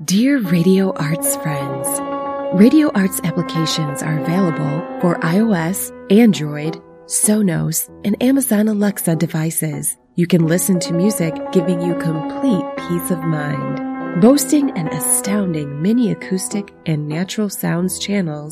Dear Radio Arts friends, Radio Arts applications are available for iOS, Android, Sonos, and Amazon Alexa devices. You can listen to music giving you complete peace of mind. Boasting an astounding mini acoustic and natural sounds channels